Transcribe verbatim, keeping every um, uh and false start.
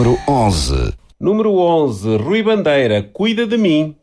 Número onze. Número onze, Rui Bandeira, Cuida de Mim.